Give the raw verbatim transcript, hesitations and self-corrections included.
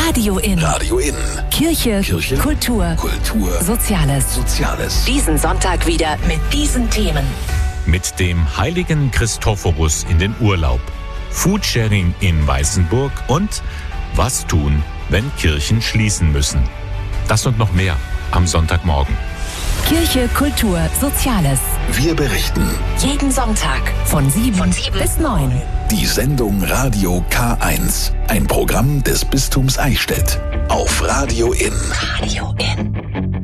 Radio In. Radio In. Kirche, Kirche, Kultur, Kultur, Soziales. Soziales. Diesen Sonntag wieder mit diesen Themen. Mit dem heiligen Christophorus in den Urlaub, Foodsharing in Weißenburg und was tun, wenn Kirchen schließen müssen. Das und noch mehr am Sonntagmorgen. Kirche, Kultur, Soziales. Wir berichten. Jeden Sonntag von sieben, von sieben bis neun. Die Sendung Radio K eins. Ein Programm des Bistums Eichstätt. Auf Radio In. Radio In.